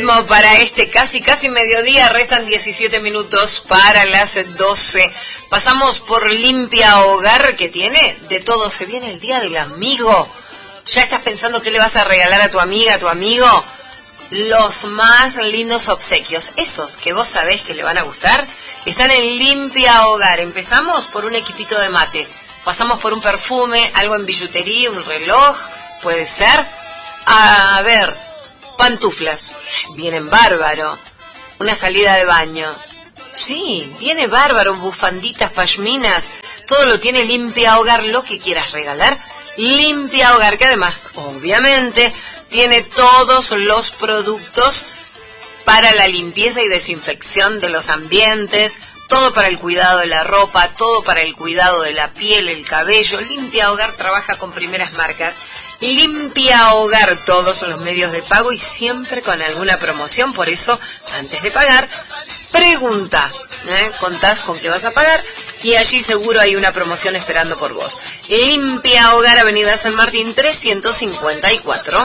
último para este casi mediodía. Restan 17 minutos para las 12. Pasamos por Limpia Hogar, que tiene de todo. Se viene el Día del Amigo. ¿Ya estás pensando qué le vas a regalar a tu amiga, a tu amigo? Los más lindos obsequios, esos que vos sabés que le van a gustar, están en Limpia Hogar. Empezamos por un equipito de mate. Pasamos por un perfume, algo en billutería, un reloj, puede ser. A ver, pantuflas, vienen bárbaro. Una salida de baño, sí, viene bárbaro. Bufanditas, pashminas, todo lo tiene Limpia Hogar. Lo que quieras regalar, Limpia Hogar, que además, obviamente, tiene todos los productos para la limpieza y desinfección de los ambientes, todo para el cuidado de la ropa, todo para el cuidado de la piel, el cabello. Limpia Hogar trabaja con primeras marcas. Limpia Hogar, todos son los medios de pago y siempre con alguna promoción. Por eso, antes de pagar, pregunta, contás con qué vas a pagar y allí seguro hay una promoción esperando por vos. Limpia Hogar, Avenida San Martín 354.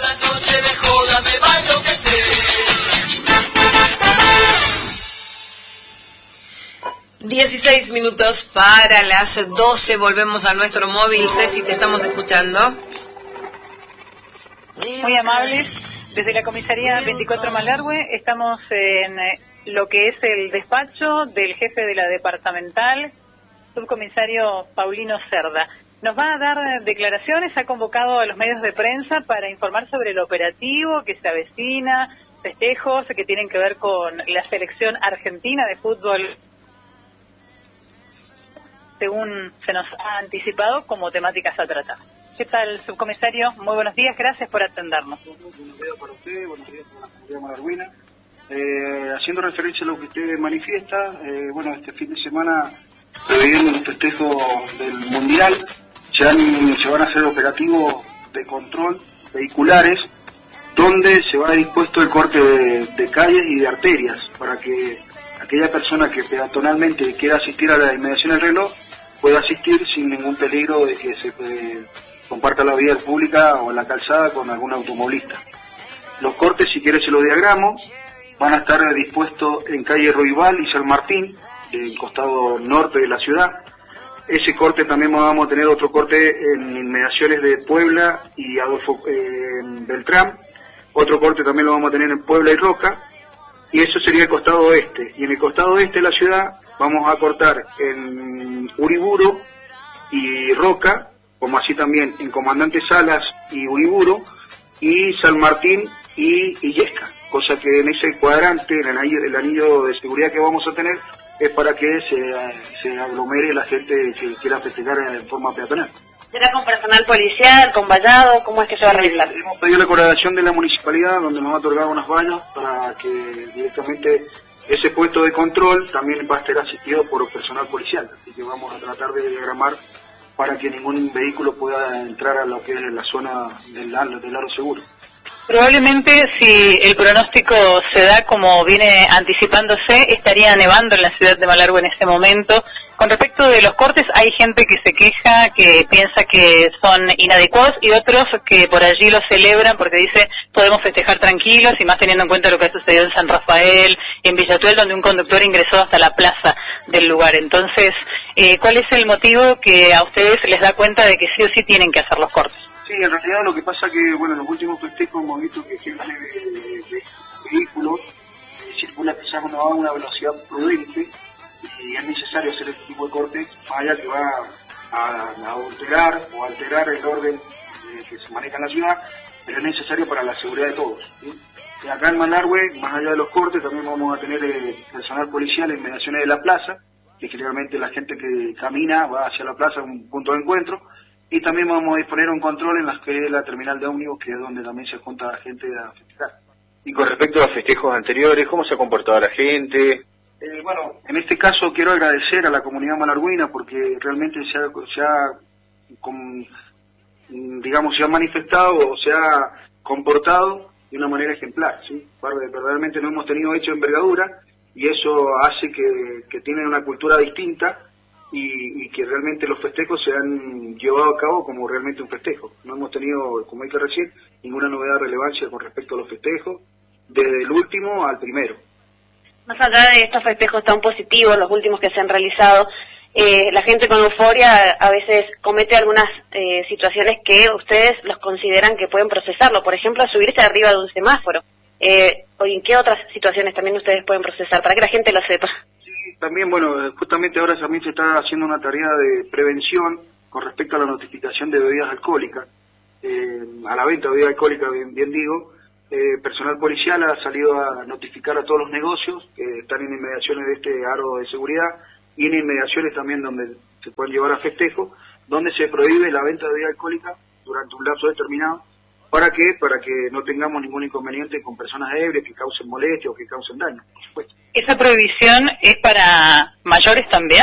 16 minutos para las 12. Volvemos a nuestro móvil. Ceci, te estamos escuchando. Muy amables. Desde la comisaría 24 Malargüe estamos en lo que es el despacho del jefe de la departamental, subcomisario Paulino Cerda. Nos va a dar declaraciones, ha convocado a los medios de prensa para informar sobre el operativo que se avecina, festejos que tienen que ver con la selección argentina de fútbol, según se nos ha anticipado como temáticas a tratar. ¿Qué tal, subcomisario? Muy buenos días, gracias por atendernos. Buenos días para usted, buenos días para la comunidad malargüina. Haciendo referencia a lo que usted manifiesta, este fin de semana, previendo un festejo del Mundial, se van a hacer operativos de control vehiculares, donde se va a dispuesto el corte de calles y de arterias, para que aquella persona que peatonalmente quiera asistir a la inmediación del reloj, pueda asistir sin ningún peligro de que se comparta la vía pública o la calzada con algún automovilista. Los cortes, si quieres se los diagramo, van a estar dispuestos en calle Roibal y San Martín, del costado norte de la ciudad. Ese corte también vamos a tener otro corte en inmediaciones de Puebla y Adolfo Beltrán. Otro corte también lo vamos a tener en Puebla y Roca. Y eso sería el costado oeste. Y en el costado oeste de la ciudad vamos a cortar en Uriburu y Roca, como así también en Comandante Salas y Uriburu, y San Martín y Illesca. Cosa que en ese cuadrante, el anillo de seguridad que vamos a tener, es para que se aglomere la gente que quiera festejar en forma peatonal. ¿Será con personal policial, con vallado? ¿Cómo es que se va a realizar? Hemos pedido la colaboración de la municipalidad, donde nos va a otorgar unas vallas para que directamente ese puesto de control también va a estar asistido por personal policial. Así que vamos a tratar de diagramar para que ningún vehículo pueda entrar a lo que es la zona del aro seguro. Probablemente, si el pronóstico se da como viene anticipándose, estaría nevando en la ciudad de Malargüe en este momento. Con respecto de los cortes, hay gente que se queja, que piensa que son inadecuados, y otros que por allí los celebran porque dice podemos festejar tranquilos, y más teniendo en cuenta lo que ha sucedido en San Rafael, en Villatuel, donde un conductor ingresó hasta la plaza del lugar. Entonces, ¿cuál es el motivo que a ustedes les da cuenta de que sí o sí tienen que hacer los cortes? Sí, en realidad lo que pasa que, en los últimos festejos hemos visto que gente de vehículos circula quizás a una velocidad prudente, y es necesario hacer este tipo de cortes, más allá que va a alterar el orden que se maneja en la ciudad, pero es necesario para la seguridad de todos, ¿sí? Y acá en Malargüe, más allá de los cortes, también vamos a tener personal policial en mediaciones de la plaza, que generalmente la gente que camina va hacia la plaza, un punto de encuentro, y también vamos a disponer un control en la terminal de ómnibus, que es donde también se junta la gente a festejar. Y con respecto a festejos anteriores, ¿cómo se ha comportado la gente? En este caso quiero agradecer a la comunidad malargüina, porque realmente se ha manifestado o se ha comportado de una manera ejemplar, ¿sí? Verdaderamente no hemos tenido hecho envergadura, y eso hace que tienen una cultura distinta, y que realmente los festejos se han llevado a cabo como realmente un festejo. No hemos tenido, como dije recién, ninguna novedad de relevancia con respecto a los festejos, desde el último al primero. Más allá de estos festejos tan positivos, los últimos que se han realizado, la gente con euforia a veces comete algunas situaciones que ustedes los consideran que pueden procesarlo. Por ejemplo, subirse arriba de un semáforo. ¿O en qué otras situaciones también ustedes pueden procesar? Para que la gente lo sepa. Sí, también, bueno, justamente ahora también se está haciendo una tarea de prevención con respecto a la notificación de bebidas alcohólicas. A la venta de bebidas alcohólicas, bien digo. Personal policial ha salido a notificar a todos los negocios que están en inmediaciones de este aro de seguridad y en inmediaciones también donde se pueden llevar a festejos, donde se prohíbe la venta de bebida alcohólica durante un lapso determinado. ¿Para qué? Para que no tengamos ningún inconveniente con personas ebrias que causen molestia o que causen daño, por supuesto. ¿Esa prohibición es para mayores también?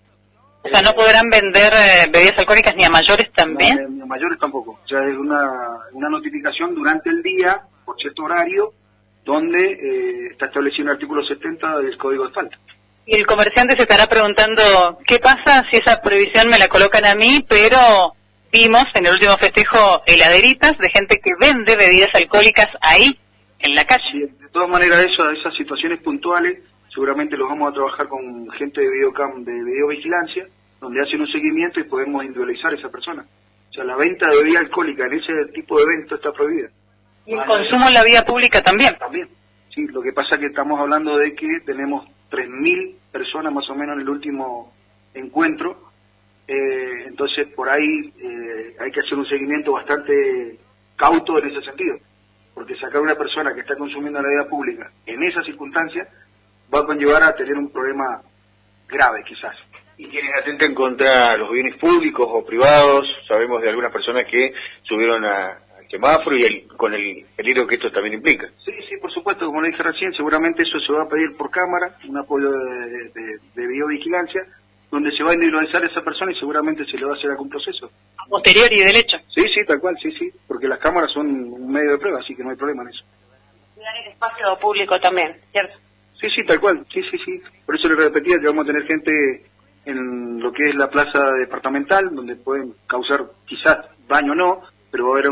O sea, ¿no podrán vender bebidas alcohólicas ni a mayores también? No, ni a mayores tampoco. O sea, es una notificación durante el día, por cierto horario, donde está establecido en el artículo 70 del Código de Falta. Y el comerciante se estará preguntando, ¿qué pasa si esa prohibición me la colocan a mí, pero vimos en el último festejo heladeritas de gente que vende bebidas alcohólicas ahí, en la calle? Sí, de todas maneras, esas situaciones puntuales, seguramente los vamos a trabajar con gente de videocam, de videovigilancia, donde hacen un seguimiento y podemos individualizar a esa persona. O sea, la venta de bebida alcohólica en ese tipo de evento está prohibida. ¿Y el consumo en la vía pública también? También, sí. Lo que pasa es que estamos hablando de que tenemos 3.000 personas más o menos en el último encuentro, entonces por ahí hay que hacer un seguimiento bastante cauto en ese sentido, porque sacar a una persona que está consumiendo la vida pública en esas circunstancias va a conllevar a tener un problema grave quizás. ¿Y quienes atenten contra los bienes públicos o privados? Sabemos de algunas personas que subieron al semáforo y con el peligro que esto también implica. Sí, por supuesto, como le dije recién, seguramente eso se va a pedir por cámara, un apoyo de videovigilancia, donde se va a individualizar a esa persona y seguramente se le va a hacer algún proceso. A posteriori del hecho. Sí, tal cual, sí, porque las cámaras son un medio de prueba, así que no hay problema en eso. Cuidar el espacio público también, ¿cierto? Sí, tal cual, sí. Por eso le repetía que vamos a tener gente en lo que es la plaza departamental, donde pueden causar quizás daño o no, pero va a haber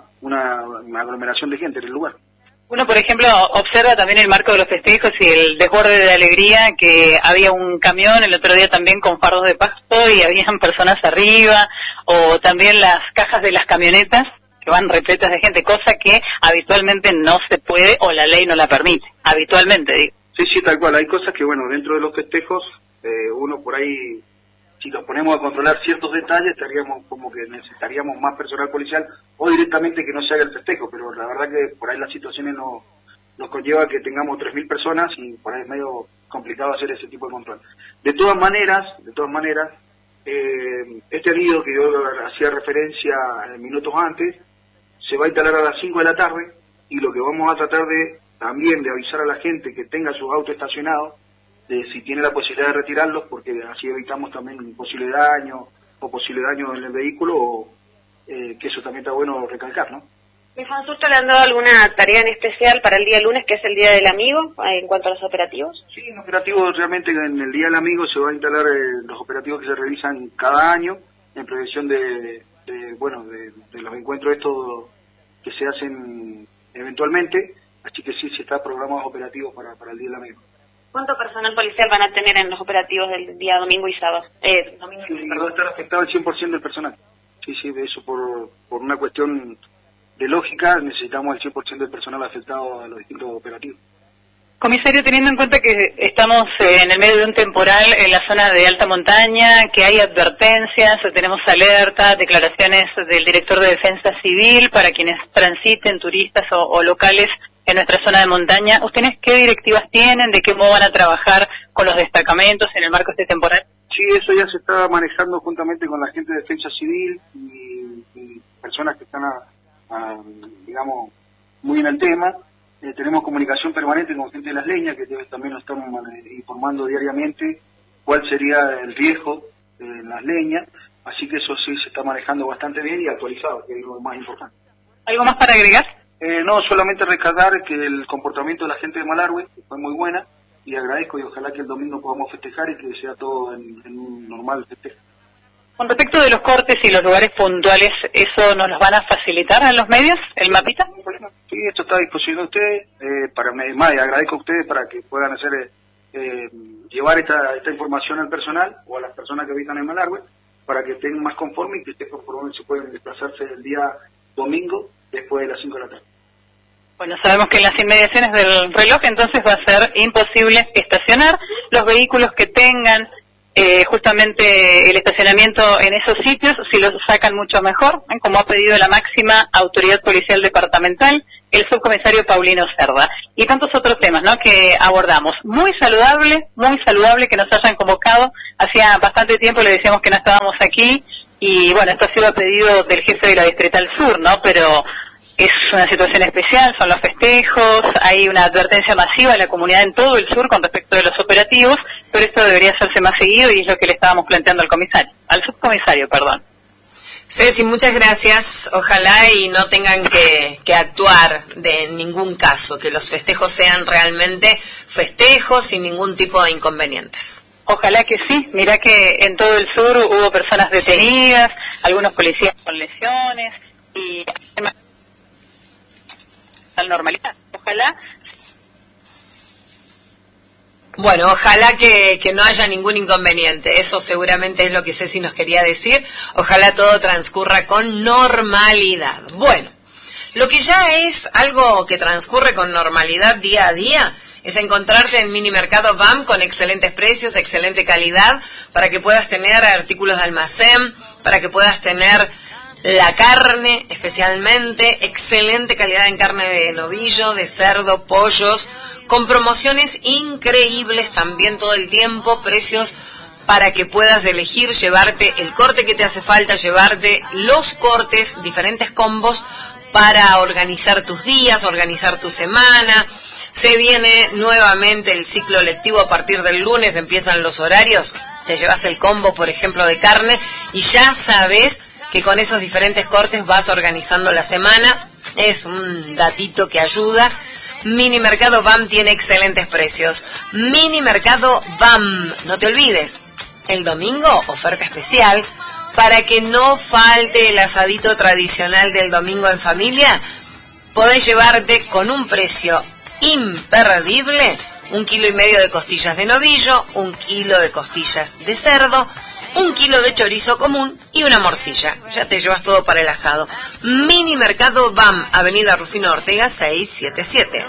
una aglomeración de gente en el lugar. Uno, por ejemplo, observa también el marco de los festejos y el desborde de alegría, que había un camión el otro día también con fardos de pasto y habían personas arriba, o también las cajas de las camionetas que van repletas de gente, cosa que habitualmente no se puede o la ley no la permite, habitualmente digo. Sí, tal cual, hay cosas que, bueno, dentro de los festejos, uno por ahí, si nos ponemos a controlar ciertos detalles, estaríamos como que necesitaríamos más personal policial o directamente que no se haga el festejo, pero la verdad que por ahí las situaciones nos conlleva que tengamos 3.000 personas y por ahí es medio complicado hacer ese tipo de control. De todas maneras, este anillo que yo hacía referencia minutos antes, se va a instalar a las 5 de la tarde y lo que vamos a tratar también de avisar a la gente que tenga sus autos estacionados, de si tiene la posibilidad de retirarlos, porque así evitamos también posible daño en el vehículo, o que eso también está bueno recalcar, ¿no? ¿Me Fansusto le han dado alguna tarea en especial para el día lunes, que es el Día del Amigo, en cuanto a los operativos? Sí, en operativos realmente en el Día del Amigo se va a instalar los operativos que se realizan cada año en prevención de los encuentros estos que se hacen eventualmente, así que sí se está programado operativos para el Día del Amigo. ¿Cuánto personal policial van a tener en los operativos del día domingo y sábado? Va a estar afectado el 100% del personal. Sí, de eso por una cuestión de lógica necesitamos el 100% del personal afectado a los distintos operativos. Comisario, teniendo en cuenta que estamos en el medio de un temporal en la zona de alta montaña, que hay advertencias, tenemos alerta, declaraciones del director de Defensa Civil para quienes transiten, turistas o locales en nuestra zona de montaña, ¿ustedes qué directivas tienen? ¿De qué modo van a trabajar con los destacamentos en el marco de este temporal? Sí, eso ya se está manejando juntamente con la gente de Defensa Civil y personas que están, digamos, muy en el tema. Tenemos comunicación permanente con gente de Las Leñas, que también nos están informando diariamente cuál sería el riesgo en Las Leñas, así que eso sí se está manejando bastante bien y actualizado, que es lo más importante. ¿Algo más para agregar? No, solamente rescatar que el comportamiento de la gente de Malargüe fue muy buena y agradezco y ojalá que el domingo podamos festejar y que sea todo en un normal festejo. Con respecto de los cortes y los lugares puntuales, ¿eso nos los van a facilitar a los medios, el mapita? Sí, esto está a disposición de ustedes, más, agradezco a ustedes para que puedan hacer llevar esta información al personal o a las personas que habitan en Malargüe, para que estén más conformes y que estén conformes, se pueden desplazarse el día domingo después de las 5 de la tarde. Bueno, sabemos que en las inmediaciones del reloj entonces va a ser imposible estacionar. Los vehículos que tengan justamente el estacionamiento en esos sitios, si los sacan mucho mejor, como ha pedido la máxima autoridad policial departamental, el subcomisario Paulino Cerda, y tantos otros temas, ¿no?, que abordamos. Muy saludable que nos hayan convocado. Hacía bastante tiempo le decíamos que no estábamos aquí, y bueno, esto ha sido a pedido del jefe de la Distrital Sur, ¿no?, pero es una situación especial, son los festejos, hay una advertencia masiva en la comunidad en todo el sur con respecto de los operativos, pero esto debería hacerse más seguido y es lo que le estábamos planteando al subcomisario, perdón. Ceci, muchas gracias. Ojalá y no tengan que actuar de ningún caso, que los festejos sean realmente festejos sin ningún tipo de inconvenientes. Ojalá que sí. Mirá que en todo el sur hubo personas detenidas, sí, algunos policías con lesiones y tal normalidad. Ojalá. Bueno, ojalá que no haya ningún inconveniente. Eso seguramente es lo que Ceci nos quería decir. Ojalá todo transcurra con normalidad. Bueno, lo que ya es algo que transcurre con normalidad día a día es encontrarte en Mini Mercado BAM con excelentes precios, excelente calidad, para que puedas tener artículos de almacén, para que puedas tener la carne, especialmente, excelente calidad en carne de novillo, de cerdo, pollos, con promociones increíbles también todo el tiempo, precios para que puedas elegir, llevarte el corte que te hace falta, llevarte los cortes, diferentes combos para organizar tus días, organizar tu semana. Se viene nuevamente el ciclo lectivo a partir del lunes, empiezan los horarios, te llevas el combo, por ejemplo, de carne y ya sabes que con esos diferentes cortes vas organizando la semana. Es un datito que ayuda. Mini Mercado BAM tiene excelentes precios. Mini Mercado BAM, no te olvides, el domingo oferta especial para que no falte el asadito tradicional del domingo en familia. Podés llevarte con un precio imperdible 1,5 kilos de costillas de novillo, 1 kilo de costillas de cerdo, 1 kilo de chorizo común y una morcilla. Ya te llevas todo para el asado. Mini Mercado BAM, Avenida Rufino Ortega 677.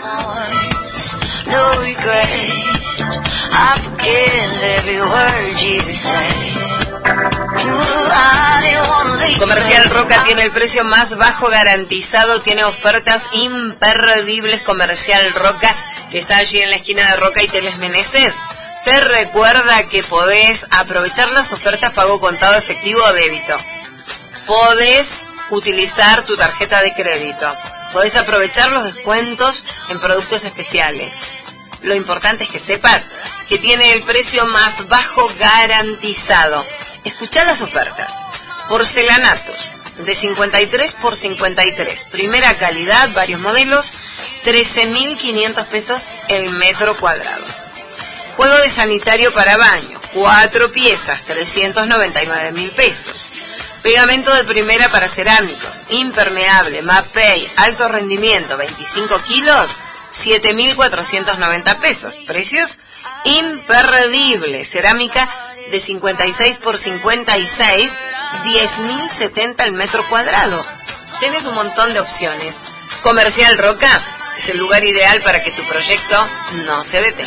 Comercial Roca tiene el precio más bajo garantizado, tiene ofertas imperdibles. Comercial Roca, que está allí en la esquina de Roca y Teles Meneses, te recuerda que podés aprovechar las ofertas pago contado, efectivo o débito. Podés utilizar tu tarjeta de crédito. Podés aprovechar los descuentos en productos especiales. Lo importante es que sepas que tiene el precio más bajo garantizado. Escuchá las ofertas. Porcelanatos de 53 por 53. Primera calidad, varios modelos, 13.500 pesos el metro cuadrado. Juego de sanitario para baño, 4 piezas, 399.000 pesos. Pegamento de primera para cerámicos, impermeable, Mapei, alto rendimiento, 25 kilos, 7.490 pesos. Precios imperdibles. Cerámica de 56 por 56, 10.070 el metro cuadrado. Tienes un montón de opciones. Comercial Roca es el lugar ideal para que tu proyecto no se detenga.